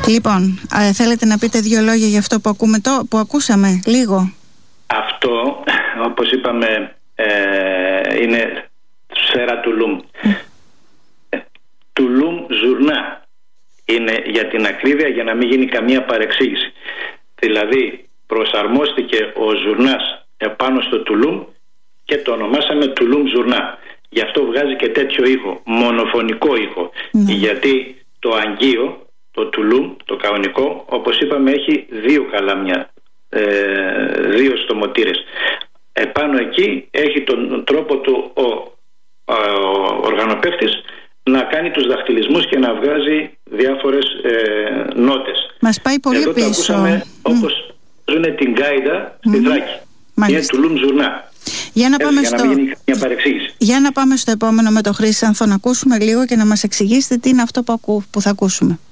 Λοιπόν, θέλετε να πείτε 2 λόγια για αυτό που ακούσαμε λίγο? Αυτό, όπως είπαμε, είναι σφαίρα Τουλούμ. Τουλούμ Ζουρνά είναι, για την ακρίβεια, για να μην γίνει καμία παρεξήγηση. Δηλαδή προσαρμόστηκε ο Ζουρνάς επάνω στο Τουλούμ και το ονομάσαμε Τουλούμ Ζουρνά. Γι' αυτό βγάζει και τέτοιο ήχο, μονοφωνικό ήχο. Γιατί το αγγείο, το Τουλούμ, το κανονικό, όπως είπαμε, έχει 2 καλάμια, 2 στομοτήρες. Επάνω εκεί έχει τον τρόπο του ο οργανοπαίχτης να κάνει τους δαχτυλισμούς και να βγάζει διάφορες νότες. Μας πάει πολύ εδώ πίσω. Το ακούσαμε όπως ζουνε την Γκάιντα στη Θράκη. Είναι Τουλούμ Ζουρνά. Για να πάμε στο επόμενο με το Χρήστανθο, να ακούσουμε λίγο και να μας εξηγήσετε τι είναι αυτό που θα ακούσουμε.